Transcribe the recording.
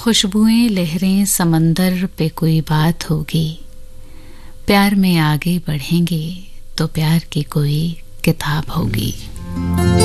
खुशबुएं लहरें समंदर पे कोई बात होगी, प्यार में आगे बढ़ेंगे तो प्यार की कोई किताब होगी।